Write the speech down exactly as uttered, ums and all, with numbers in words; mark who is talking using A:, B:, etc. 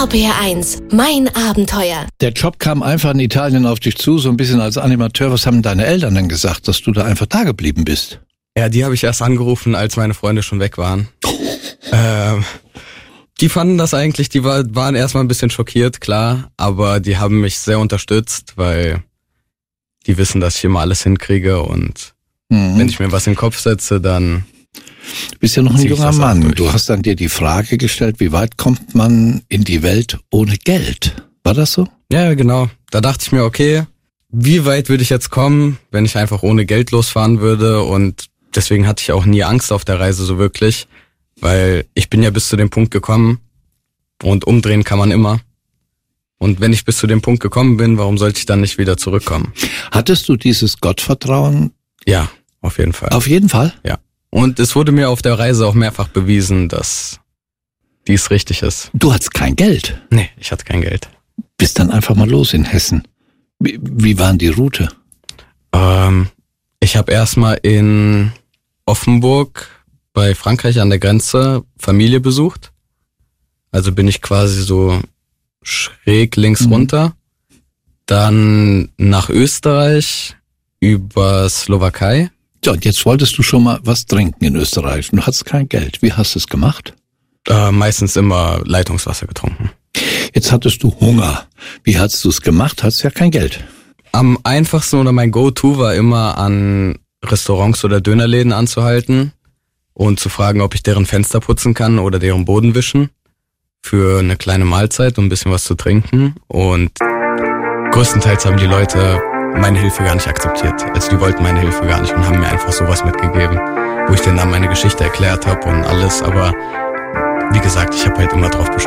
A: R P R eins, mein Abenteuer.
B: Der Job kam einfach in Italien auf dich zu, so ein bisschen als Animateur. Was haben deine Eltern denn gesagt, dass du da einfach da geblieben bist?
C: Ja, die habe ich erst angerufen, als meine Freunde schon weg waren. ähm, die fanden das eigentlich, die war, waren erstmal ein bisschen schockiert, klar, aber die haben mich sehr unterstützt, weil die wissen, dass ich immer alles hinkriege und mhm. wenn ich mir was in den Kopf setze, dann...
B: Du bist ja noch ein junger Mann. Du hast dann dir die Frage gestellt, wie weit kommt man in die Welt ohne Geld? War das so?
C: Ja, genau. Da dachte ich mir, okay, wie weit würde ich jetzt kommen, wenn ich einfach ohne Geld losfahren würde? Und deswegen hatte ich auch nie Angst auf der Reise so wirklich, weil ich bin ja bis zu dem Punkt gekommen und umdrehen kann man immer. Und wenn ich bis zu dem Punkt gekommen bin, warum sollte ich dann nicht wieder zurückkommen?
B: Hattest du dieses Gottvertrauen?
C: Ja, auf jeden Fall.
B: Auf jeden Fall?
C: Ja. Und es wurde mir auf der Reise auch mehrfach bewiesen, dass dies richtig ist.
B: Du hattest kein Geld?
C: Nee, ich hatte kein Geld.
B: Bist dann einfach mal los in Hessen. Wie, wie war die Route?
C: Ähm, ich habe erstmal in Offenburg bei Frankreich an der Grenze Familie besucht. Also bin ich quasi so schräg links mhm. runter. Dann nach Österreich über Slowakei.
B: Ja, und jetzt wolltest du schon mal was trinken in Österreich. Du hattest kein Geld. Wie hast du es gemacht?
C: Äh, meistens immer Leitungswasser getrunken.
B: Jetzt hattest du Hunger. Wie hast du es gemacht? Hattest ja kein Geld.
C: Am einfachsten oder mein Go-To war immer an Restaurants oder Dönerläden anzuhalten und zu fragen, ob ich deren Fenster putzen kann oder deren Boden wischen für eine kleine Mahlzeit und ein bisschen was zu trinken. Und größtenteils haben die Leute meine Hilfe gar nicht akzeptiert. Also die wollten meine Hilfe gar nicht und haben mir einfach sowas mitgegeben, wo ich denen dann meine Geschichte erklärt habe und alles. Aber wie gesagt, ich habe halt immer drauf bestanden.